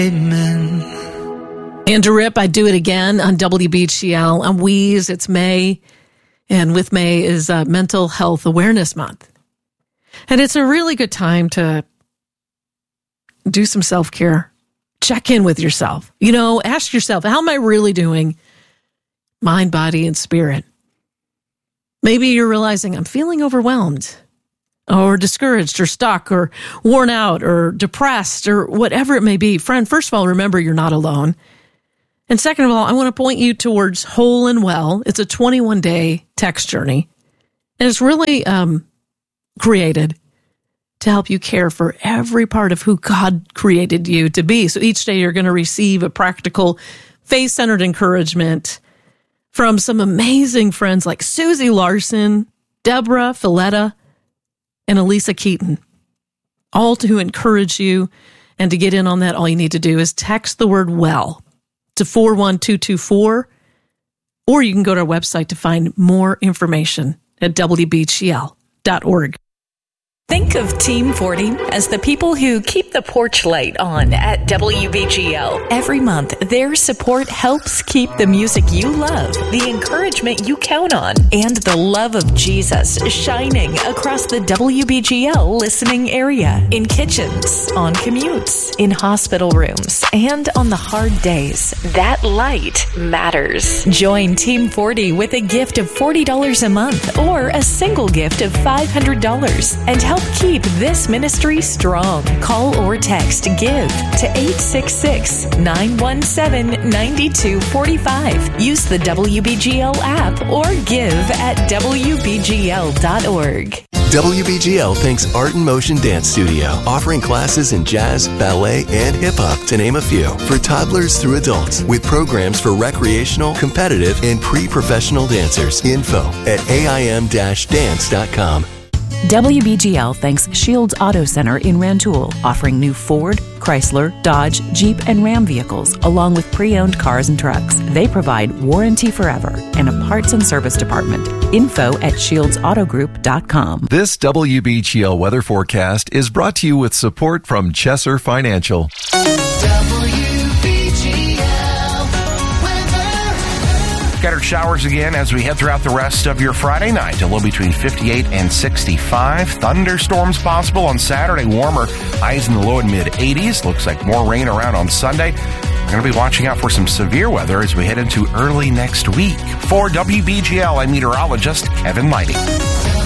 Amen. Andrew Rip, I Do It Again on WBGL. I'm Wheeze. It's May. And with May is Mental Health Awareness Month. And it's a really good time to do some self-care. Check in with yourself. You know, ask yourself, how am I really doing? Mind, body, and spirit. Maybe you're realizing I'm feeling overwhelmed or discouraged or stuck or worn out or depressed or whatever it may be. Friend, first of all, remember you're not alone. And second of all, I want to point you towards Whole and Well. It's a 21-day text journey. And it's really created to help you care for every part of who God created you to be. So each day you're going to receive a practical, faith-centered encouragement from some amazing friends like Susie Larson, Deborah Filetta, and Elisa Keaton, all to encourage you. And to get in on that, all you need to do is text the word WELL to 41224, or you can go to our website to find more information at WBGL.org. Think of Team 40 as the people who keep the porch light on at WBGL. Every month, their support helps keep the music you love, the encouragement you count on, and the love of Jesus shining across the WBGL listening area, in kitchens, on commutes, in hospital rooms, and on the hard days. That light matters. Join Team 40 with a gift of $40 a month or a single gift of $500 and help keep this ministry strong. Call or text GIVE to 866-917-9245. Use the WBGL app or give at WBGL.org. WBGL thanks Art in Motion Dance Studio, offering classes in jazz, ballet, and hip-hop, to name a few, for toddlers through adults, with programs for recreational, competitive, and pre-professional dancers. Info at aim-dance.com. WBGL thanks Shields Auto Center in Rantoul, offering new Ford, Chrysler, Dodge, Jeep, and Ram vehicles, along with pre-owned cars and trucks. They provide warranty forever and a parts and service department. Info at ShieldsAutoGroup.com. This WBGL weather forecast is brought to you with support from Chesser Financial. Scattered showers again as we head throughout the rest of your Friday night. A low between 58 and 65. Thunderstorms possible on Saturday. Warmer highs in the low and mid 80s. Looks like more rain around on Sunday. We're going to be watching out for some severe weather as we head into early next week. For WBGL, I'm meteorologist Kevin Lighty.